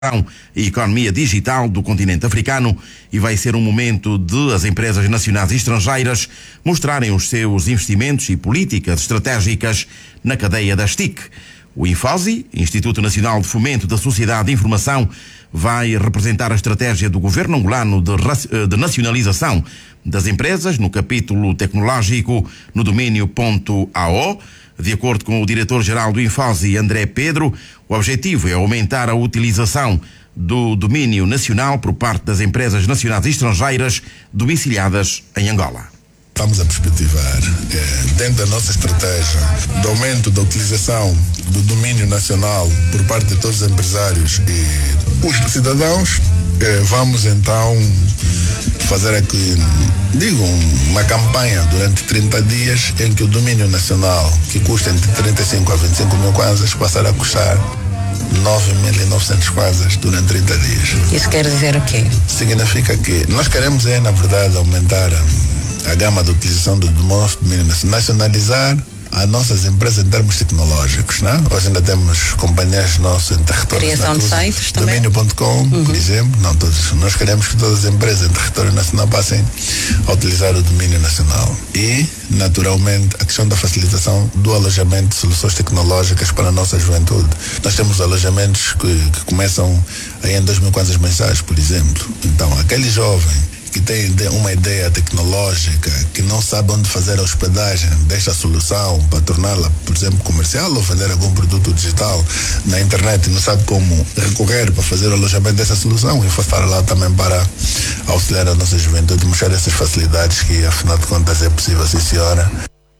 e economia digital do continente africano e vai ser um momento de as empresas nacionais e estrangeiras mostrarem os seus investimentos e políticas estratégicas na cadeia das TIC. O INFOSI, Instituto Nacional de Fomento da Sociedade de Informação, vai representar a estratégia do governo angolano de nacionalização das empresas no capítulo tecnológico no domínio .ao. De acordo com o diretor-geral do INFOSI, André Pedro, o objetivo é aumentar a utilização do domínio nacional por parte das empresas nacionais e estrangeiras domiciliadas em Angola. Estamos a perspectivar, dentro da nossa estratégia, do aumento da utilização do domínio nacional por parte de todos os empresários e os cidadãos. Vamos então fazer aqui, uma campanha durante 30 dias em que o domínio nacional, que custa entre 35 a 25 mil kwanzas, passará a custar 9.900 kwanzas durante 30 dias. Isso quer dizer o quê? Significa que nós queremos, na verdade, aumentar a gama de utilização do nosso domínio nacional, nacionalizar as nossas empresas em termos tecnológicos, né? Hoje ainda temos companhias nossas em território criação de sites também. Domínio.com, por exemplo, não todos. Nós queremos que todas as empresas em território nacional passem a utilizar o domínio nacional. E, naturalmente, a questão da facilitação do alojamento de soluções tecnológicas para a nossa juventude. Nós temos alojamentos que começam aí em 2.000 kwanzas mensais, por exemplo. Então, aquele jovem que tem uma ideia tecnológica, que não sabe onde fazer a hospedagem desta solução para torná-la, por exemplo, comercial ou vender algum produto digital na internet e não sabe como recorrer para fazer o alojamento dessa solução, e foi estar lá também para auxiliar a nossa juventude e mostrar essas facilidades que, afinal de contas, é possível, sim senhora.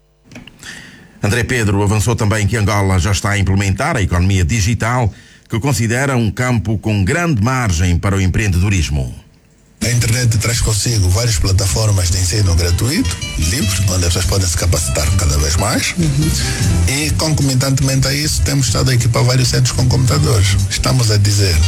André Pedro avançou também que Angola já está a implementar a economia digital, que considera um campo com grande margem para o empreendedorismo. A internet traz consigo várias plataformas de ensino gratuito, livre, onde as pessoas podem se capacitar cada vez mais. E, concomitantemente a isso, temos estado a equipar vários centros com computadores. Estamos a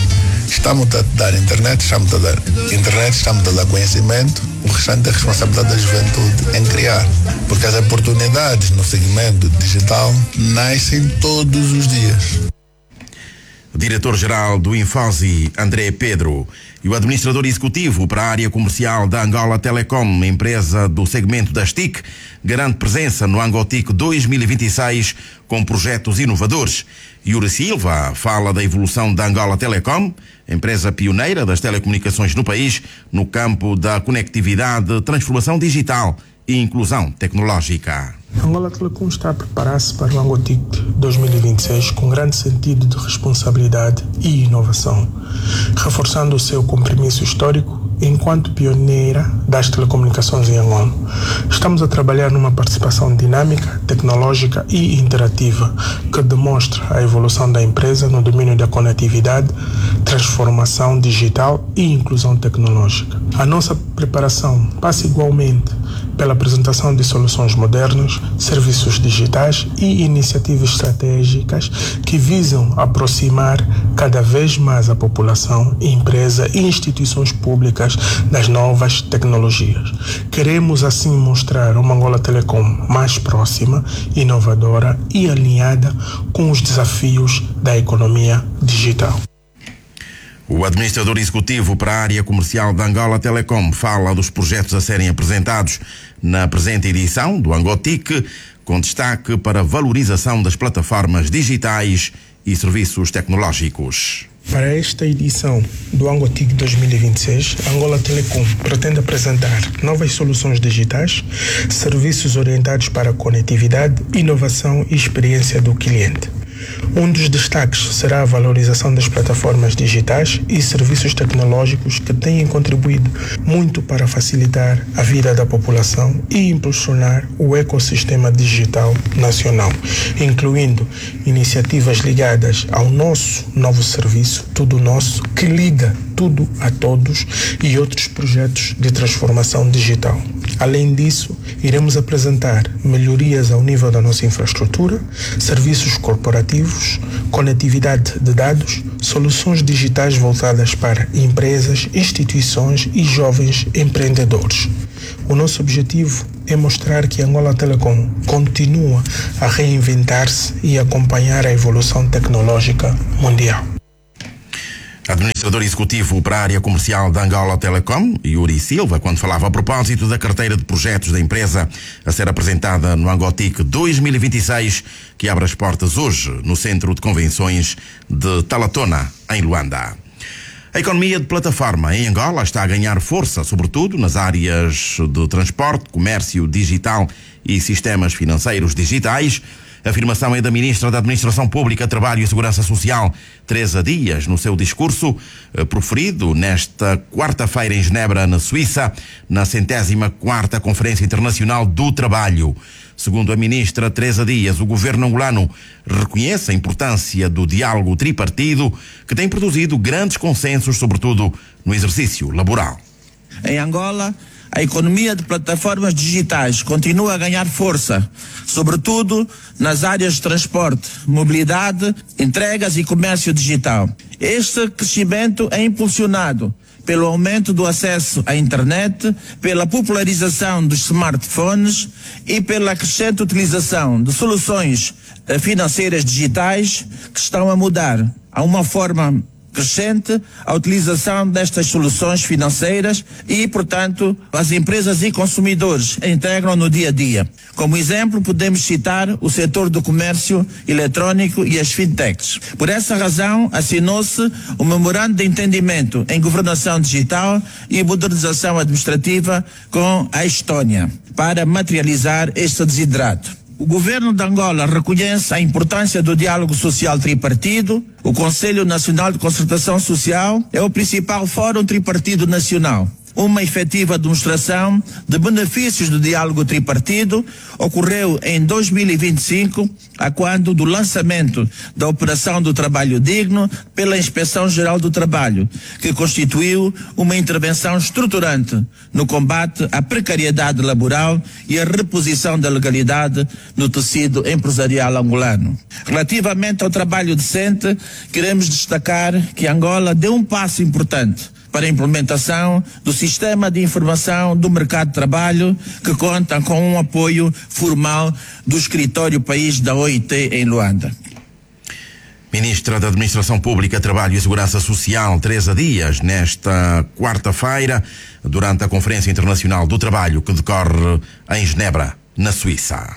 dar internet, estamos a dar conhecimento, o restante é a responsabilidade da juventude em criar. Porque as oportunidades no segmento digital nascem todos os dias. Diretor-geral do INFOSI, André Pedro, e o administrador executivo para a área comercial da Angola Telecom, empresa do segmento das TIC, garante presença no Angotic 2026 com projetos inovadores. Yuri Silva fala da evolução da Angola Telecom, empresa pioneira das telecomunicações no país, no campo da conectividade, transformação digital e inclusão tecnológica. A Angola Telecom está a preparar-se para o Angotic 2026 com grande sentido de responsabilidade e inovação, reforçando o seu compromisso histórico enquanto pioneira das telecomunicações em Angola. Estamos a trabalhar numa participação dinâmica, tecnológica e interativa que demonstra a evolução da empresa no domínio da conectividade, transformação digital e inclusão tecnológica. A nossa preparação passa igualmente pela apresentação de soluções modernas, serviços digitais e iniciativas estratégicas que visam aproximar cada vez mais a população, empresa e instituições públicas das novas tecnologias. Queremos assim mostrar uma Angola Telecom mais próxima, inovadora e alinhada com os desafios da economia digital. O administrador executivo para a área comercial da Angola Telecom fala dos projetos a serem apresentados na presente edição do Angotic, com destaque para a valorização das plataformas digitais e serviços tecnológicos. Para esta edição do Angotic 2026, a Angola Telecom pretende apresentar novas soluções digitais, serviços orientados para a conectividade, inovação e experiência do cliente. Um dos destaques será a valorização das plataformas digitais e serviços tecnológicos que têm contribuído muito para facilitar a vida da população e impulsionar o ecossistema digital nacional, incluindo iniciativas ligadas ao nosso novo serviço, Tudo Nosso, que liga tudo a todos, e outros projetos de transformação digital. Além disso, iremos apresentar melhorias ao nível da nossa infraestrutura, serviços corporativos, conectividade de dados, soluções digitais voltadas para empresas, instituições e jovens empreendedores. O nosso objetivo é mostrar que a Angola Telecom continua a reinventar-se e acompanhar a evolução tecnológica mundial. Administrador executivo para a área comercial da Angola Telecom, Yuri Silva, quando falava a propósito da carteira de projetos da empresa a ser apresentada no Angotic 2026, que abre as portas hoje no Centro de Convenções de Talatona, em Luanda. A economia de plataforma em Angola está a ganhar força, sobretudo nas áreas de transporte, comércio digital e sistemas financeiros digitais. A afirmação é da Ministra da Administração Pública, Trabalho e Segurança Social, Teresa Dias, no seu discurso proferido nesta quarta-feira em Genebra, na Suíça, na 104ª Conferência Internacional do Trabalho. Segundo a Ministra Teresa Dias, o governo angolano reconhece a importância do diálogo tripartido, que tem produzido grandes consensos, sobretudo no exercício laboral. Em Angola, a economia de plataformas digitais continua a ganhar força, sobretudo nas áreas de transporte, mobilidade, entregas e comércio digital. Este crescimento é impulsionado pelo aumento do acesso à internet, pela popularização dos smartphones e pela crescente utilização de soluções financeiras digitais que estão a mudar a uma forma crescente a utilização destas soluções financeiras e, portanto, as empresas e consumidores integram no dia a dia. Como exemplo, podemos citar o setor do comércio eletrónico e as fintechs. Por essa razão, assinou-se o Memorando de Entendimento em Governação Digital e Modernização Administrativa com a Estónia para materializar este desidrato. O governo de Angola reconhece a importância do diálogo social tripartido. O Conselho Nacional de Concertação Social é o principal fórum tripartido nacional. Uma efetiva demonstração de benefícios do diálogo tripartido ocorreu em 2025, a quando do lançamento da Operação do Trabalho Digno pela Inspeção-Geral do Trabalho, que constituiu uma intervenção estruturante no combate à precariedade laboral e à reposição da legalidade no tecido empresarial angolano. Relativamente ao trabalho decente, queremos destacar que Angola deu um passo importante para a implementação do Sistema de Informação do Mercado de Trabalho, que conta com um apoio formal do Escritório País da OIT em Luanda. Ministra da Administração Pública, Trabalho e Segurança Social, Teresa Dias, nesta quarta-feira, durante a Conferência Internacional do Trabalho que decorre em Genebra, na Suíça.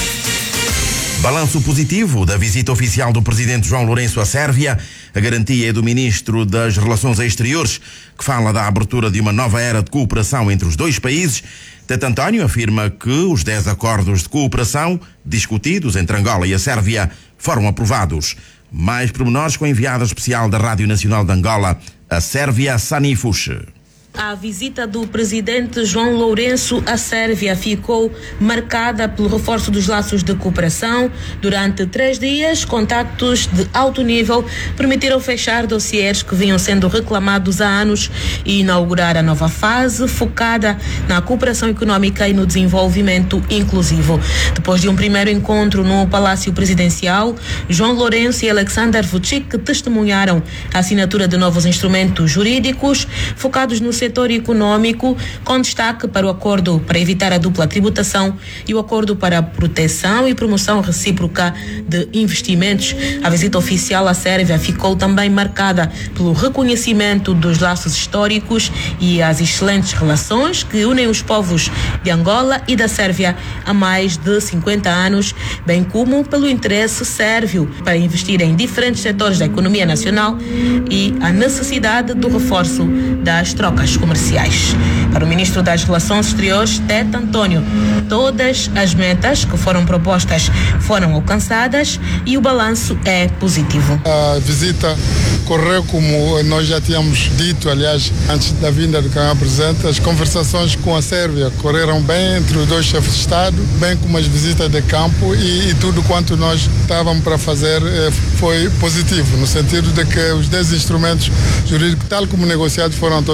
Balanço positivo da visita oficial do presidente João Lourenço à Sérvia. A garantia é do ministro das Relações Exteriores, que fala da abertura de uma nova era de cooperação entre os dois países. Tete António afirma que os 10 acordos de cooperação discutidos entre Angola e a Sérvia foram aprovados. Mais pormenores com a enviada especial da Rádio Nacional de Angola, a Sérvia, Sani Fuche. A visita do presidente João Lourenço à Sérvia ficou marcada pelo reforço dos laços de cooperação. Durante 3 dias, contactos de alto nível permitiram fechar dossiês que vinham sendo reclamados há anos e inaugurar a nova fase focada na cooperação econômica e no desenvolvimento inclusivo. Depois de um primeiro encontro no Palácio Presidencial, João Lourenço e Alexander Vučić testemunharam a assinatura de novos instrumentos jurídicos focados no setor econômico, com destaque para o acordo para evitar a dupla tributação e o acordo para a proteção e promoção recíproca de investimentos. A visita oficial à Sérvia ficou também marcada pelo reconhecimento dos laços históricos e as excelentes relações que unem os povos de Angola e da Sérvia há mais de 50 anos, bem como pelo interesse sérvio para investir em diferentes setores da economia nacional e a necessidade do reforço das trocas comerciais. Para o ministro das Relações Exteriores, Tete António, todas as metas que foram propostas foram alcançadas e o balanço é positivo. A visita correu como nós já tínhamos dito, aliás, antes da vinda do candidato presidente. As conversações com a Sérvia correram bem entre os dois chefes de Estado, bem como as visitas de campo e tudo quanto nós estávamos para fazer foi positivo, no sentido de que os 10 instrumentos jurídicos, tal como negociados, foram todos assinados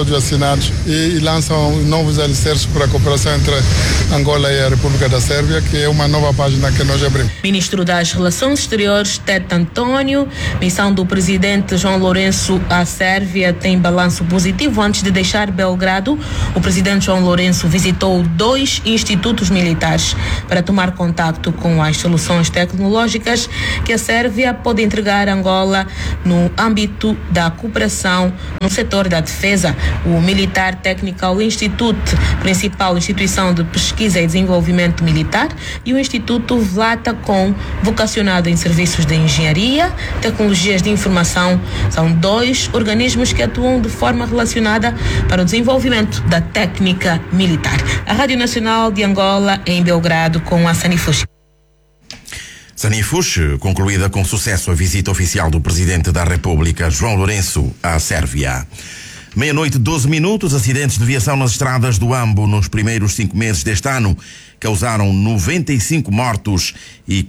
assinados e lançam novos alicerces para a cooperação entre Angola e a República da Sérvia, que é uma nova página que nós abrimos. Ministro das Relações Exteriores, Tete António, missão do presidente João Lourenço à Sérvia tem balanço positivo. Antes de deixar Belgrado, o presidente João Lourenço visitou 2 institutos militares para tomar contacto com as soluções tecnológicas que a Sérvia pode entregar a Angola no âmbito da cooperação no setor da defesa. O Militar Technical Institute, principal instituição de pesquisa e desenvolvimento militar, e o Instituto Vlatacom, vocacionado em serviços de engenharia, tecnologias de informação, são 2 organismos que atuam de forma relacionada para o desenvolvimento da técnica militar. A Rádio Nacional de Angola em Belgrado com a Sanifush. Sanifush, concluída com sucesso a visita oficial do Presidente da República, João Lourenço, à Sérvia. 12:00, acidentes de viação nas estradas do Ambo nos primeiros 5 meses deste ano causaram 95 mortos e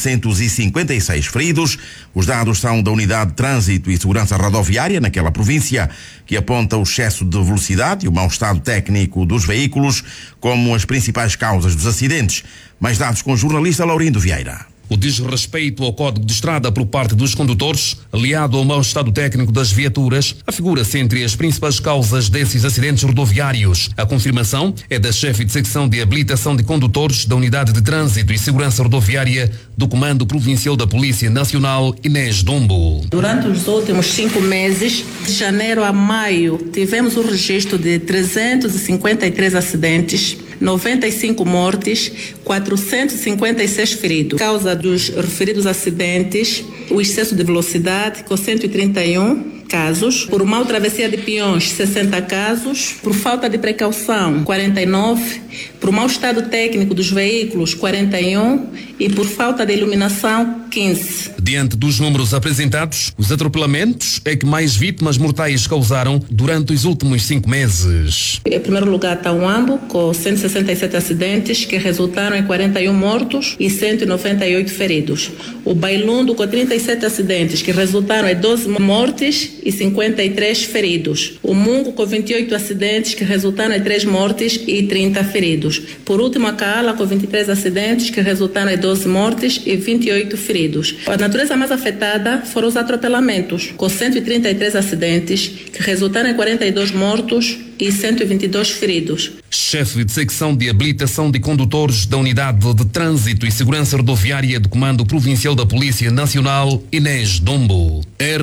456 feridos. Os dados são da Unidade de Trânsito e Segurança Rodoviária naquela província, que aponta o excesso de velocidade e o mau estado técnico dos veículos como as principais causas dos acidentes. Mais dados com o jornalista Laurindo Vieira. O desrespeito ao Código de Estrada por parte dos condutores, aliado ao mau estado técnico das viaturas, afigura-se entre as principais causas desses acidentes rodoviários. A confirmação é da chefe de secção de habilitação de condutores da Unidade de Trânsito e Segurança Rodoviária do Comando Provincial da Polícia Nacional, Inês Dombo. Durante os últimos 5 meses, de janeiro a maio, tivemos o registro de 353 acidentes, 95 mortes, 456 feridos. Causa dos referidos acidentes, o excesso de velocidade, com 131 casos, por mal travessia de peões, 60 casos, por falta de precaução, 49, por mau estado técnico dos veículos, 41 e por falta de iluminação, 15. Diante dos números apresentados, os atropelamentos é que mais vítimas mortais causaram durante os últimos 5 meses. Em primeiro lugar está o Ambo, com 167 acidentes que resultaram em 41 mortos e 198 feridos. O Bailundo, com 37 acidentes que resultaram em 12 mortes e 53 feridos. O Mungo, com 28 acidentes que resultaram em 3 mortes e 30 feridos. Por último, a Kaala, com 23 acidentes que resultaram em 12 mortes e 28 feridos. A natureza mais afetada foram os atropelamentos, com 133 acidentes que resultaram em 42 mortos e 122 feridos. Chefe de secção de habilitação de condutores da Unidade de Trânsito e Segurança Rodoviária do Comando Provincial da Polícia Nacional, Inês Dombo.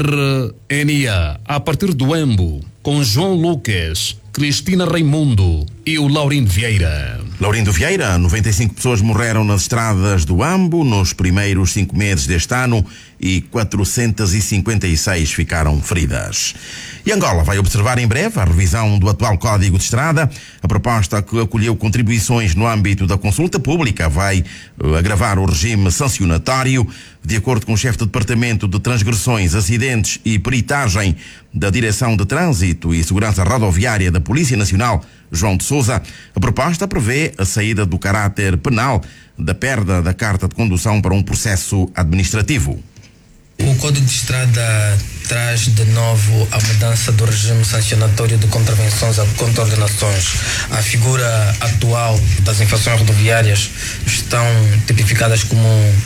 RNA, a partir do Ambo, com João Lucas, Cristina Raimundo e o Laurindo Vieira. Laurindo Vieira, 95 pessoas morreram nas estradas do Ambo nos primeiros 5 meses deste ano e 456 ficaram feridas. E Angola vai observar em breve a revisão do atual Código de Estrada. A proposta, que acolheu contribuições no âmbito da consulta pública, vai agravar o regime sancionatório. De acordo com o chefe do Departamento de Transgressões, Acidentes e Peritagem da Direção de Trânsito e Segurança Rodoviária da Polícia Nacional, João de Sousa, a proposta prevê a saída do caráter penal da perda da carta de condução para um processo administrativo. O Código de Estrada traz de novo a mudança do regime sancionatório de contravenções a contraordenações. A figura atual das infrações rodoviárias estão tipificadas como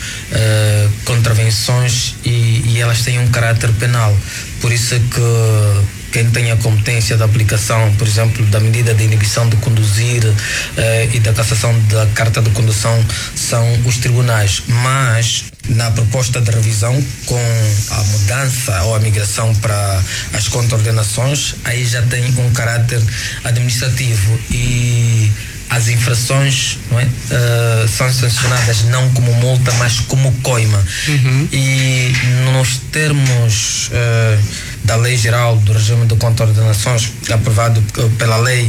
contravenções e elas têm um caráter penal. Por isso é que quem tem a competência da aplicação, por exemplo, da medida de inibição de conduzir e da cassação da carta de condução são os tribunais. Mas na proposta de revisão, com a mudança ou a migração para as contraordenações, aí já tem um caráter administrativo e as infrações, não é, são sancionadas não como multa, mas como coima. E nos termos da Lei Geral do Regime de Contraordenações, aprovado pela Lei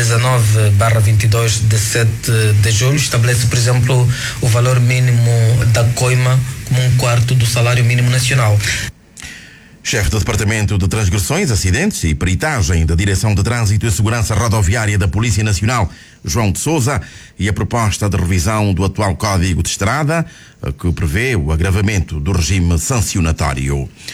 19/22 de 7 de julho, estabelece, por exemplo, o valor mínimo da coima como 1/4 do salário mínimo nacional. Chefe do Departamento de Transgressões, Acidentes e Peritagem da Direção de Trânsito e Segurança Rodoviária da Polícia Nacional, João de Sousa, e a proposta de revisão do atual Código de Estrada, que prevê o agravamento do regime sancionatório.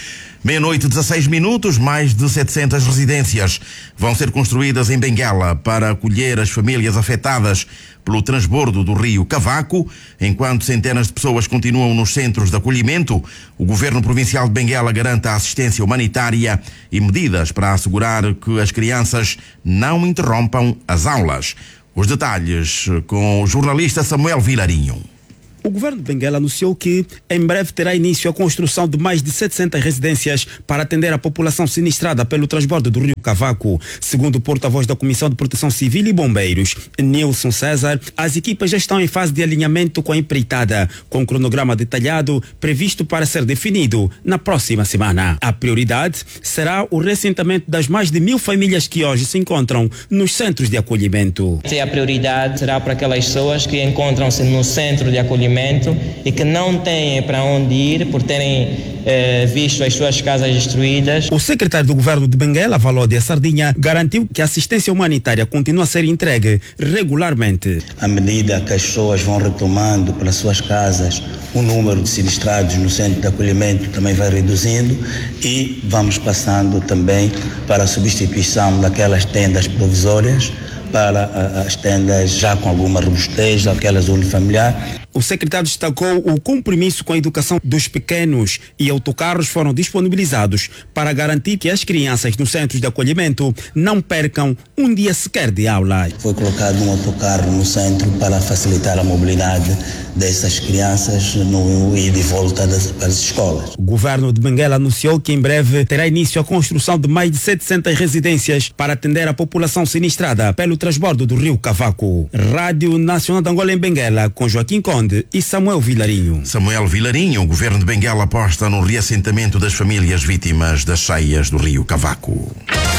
Meia-noite, 16 minutos, mais de 700 residências vão ser construídas em Benguela para acolher as famílias afetadas pelo transbordo do rio Cavaco. Enquanto centenas de pessoas continuam nos centros de acolhimento, o governo provincial de Benguela garante a assistência humanitária e medidas para assegurar que as crianças não interrompam as aulas. Os detalhes com o jornalista Samuel Vilarinho. O governo de Benguela anunciou que em breve terá início a construção de mais de 700 residências para atender a população sinistrada pelo transbordo do rio Cavaco. Segundo o porta-voz da Comissão de Proteção Civil e Bombeiros, Nilson César, as equipas já estão em fase de alinhamento com a empreitada, com um cronograma detalhado previsto para ser definido na próxima semana. A prioridade será o reassentamento das mais de 1000 famílias que hoje se encontram nos centros de acolhimento. A prioridade será para aquelas pessoas que encontram-se no centro de acolhimento e que não têm para onde ir por terem visto as suas casas destruídas. O secretário do governo de Benguela, Valódia Sardinha, garantiu que a assistência humanitária continua a ser entregue regularmente. À medida que as pessoas vão retomando pelas suas casas, o número de sinistrados no centro de acolhimento também vai reduzindo e vamos passando também para a substituição daquelas tendas provisórias para as tendas já com alguma robustez, aquelas unifamiliar. O secretário destacou o compromisso com a educação dos pequenos e autocarros foram disponibilizados para garantir que as crianças nos centros de acolhimento não percam um dia sequer de aula. Foi colocado um autocarro no centro para facilitar a mobilidade dessas crianças no ida e volta das escolas. O governo de Benguela anunciou que em breve terá início a construção de mais de 700 residências para atender a população sinistrada pelo transbordo do rio Cavaco. Rádio Nacional de Angola em Benguela, com Joaquim Conde e Samuel Vilarinho. Samuel Vilarinho, o governo de Benguela aposta no reassentamento das famílias vítimas das cheias do rio Cavaco.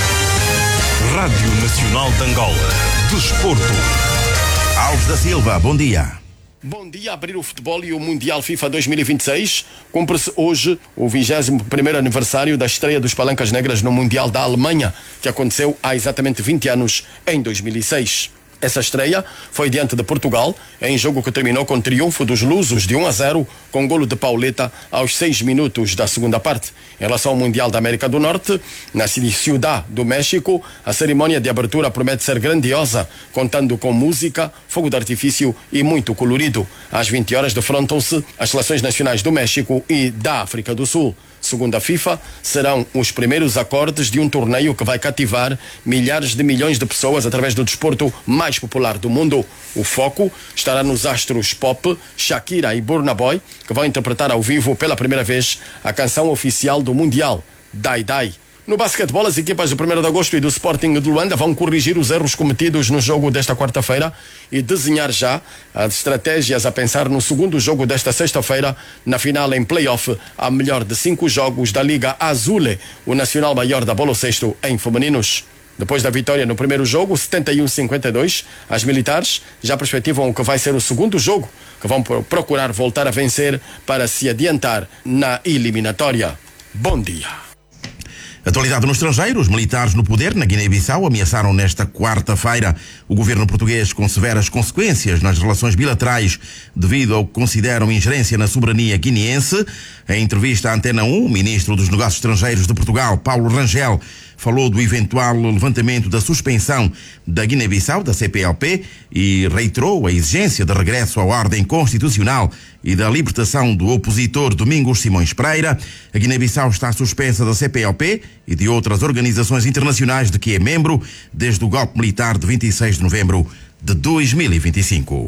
Rádio Nacional de Angola. Desporto. Alves da Silva, bom dia. Bom dia. Abrir o futebol e o Mundial FIFA 2026. Cumpre-se hoje o 21º aniversário da estreia dos Palancas Negras no Mundial da Alemanha, que aconteceu há exatamente 20 anos, em 2006. Essa estreia foi diante de Portugal, em jogo que terminou com triunfo dos lusos de 1-0, com golo de Pauleta aos 6 minutos da segunda parte. Em relação ao Mundial da América do Norte, na Ciudad do México, a cerimónia de abertura promete ser grandiosa, contando com música, fogo de artifício e muito colorido. Às 20 horas defrontam-se as seleções nacionais do México e da África do Sul. Segundo a FIFA, serão os primeiros acordes de um torneio que vai cativar milhares de milhões de pessoas através do desporto mais popular do mundo. O foco estará nos astros pop Shakira e Burna Boy, que vão interpretar ao vivo pela primeira vez a canção oficial do Mundial, Dai Dai. No basquetebol, as equipas do 1º de agosto e do Sporting de Luanda vão corrigir os erros cometidos no jogo desta quarta-feira e desenhar já as estratégias a pensar no segundo jogo desta sexta-feira, na final em play-off, a melhor de 5 jogos da Liga Azule, o nacional maior da bola cesto em femininos. Depois da vitória no primeiro jogo, 71-52, as militares já perspectivam o que vai ser o segundo jogo, que vão procurar voltar a vencer para se adiantar na eliminatória. Bom dia. Atualidade no estrangeiro, os militares no poder na Guiné-Bissau ameaçaram nesta quarta-feira o governo português com severas consequências nas relações bilaterais devido ao que consideram ingerência na soberania guineense. Em entrevista à Antena 1, o ministro dos Negócios Estrangeiros de Portugal, Paulo Rangel, falou do eventual levantamento da suspensão da Guiné-Bissau, da CPLP, e reiterou a exigência de regresso à ordem constitucional e da libertação do opositor Domingos Simões Pereira. A Guiné-Bissau está suspensa da CPLP e de outras organizações internacionais de que é membro desde o golpe militar de 26 de novembro de 2025.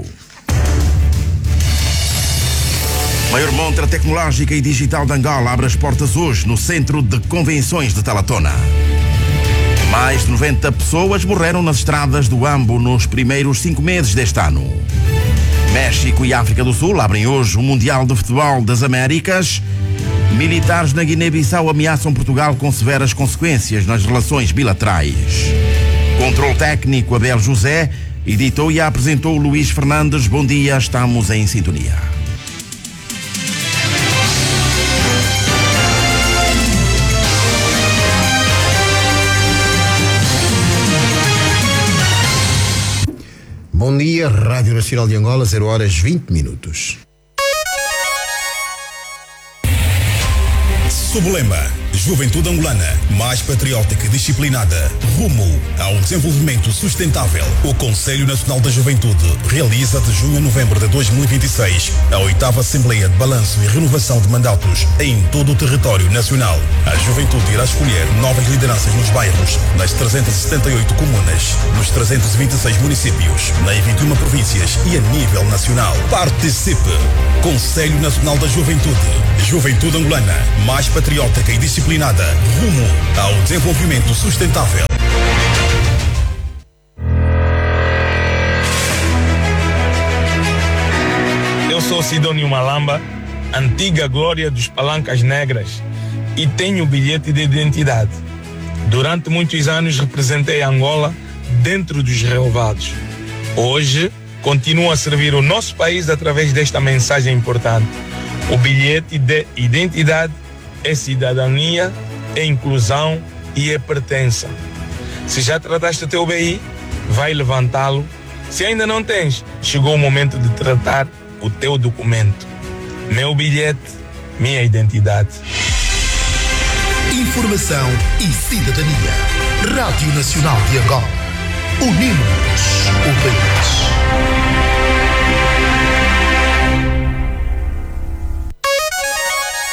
Maior montra tecnológica e digital de Angola abre as portas hoje no Centro de Convenções de Talatona. Mais de 90 pessoas morreram nas estradas do Ambo nos primeiros 5 meses deste ano. México e África do Sul abrem hoje o Mundial de Futebol das Américas. Militares na Guiné-Bissau ameaçam Portugal com severas consequências nas relações bilaterais. Controle técnico Abel José editou e apresentou Luís Fernandes. Bom dia, estamos em sintonia. Bom dia, Rádio Nacional de Angola, 0h20. Sob o lema Juventude angolana, mais patriótica e disciplinada, rumo ao desenvolvimento sustentável. O Conselho Nacional da Juventude realiza de junho a novembro de 2026 a 8ª Assembleia de Balanço e Renovação de Mandatos em todo o território nacional. A juventude irá escolher novas lideranças nos bairros, nas 378 comunas, nos 326 municípios, nas 21 províncias e a nível nacional. Participe! Conselho Nacional da Juventude. Juventude angolana, mais patriótica e disciplinada, rumo ao desenvolvimento sustentável. Eu sou Sidônio Malamba, antiga glória dos Palancas Negras, e tenho bilhete de identidade. Durante muitos anos representei Angola dentro dos relevados. Hoje continuo a servir o nosso país através desta mensagem importante. O bilhete de identidade é cidadania, é inclusão e é pertença. Se já trataste o teu BI, vai levantá-lo. Se ainda não tens, chegou o momento de tratar o teu documento. Meu bilhete, minha identidade. Informação e cidadania. Rádio Nacional de Angola. Unimos o país.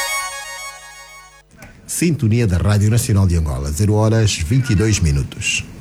Sintonia da Rádio Nacional de Angola, 0 horas 22 minutos.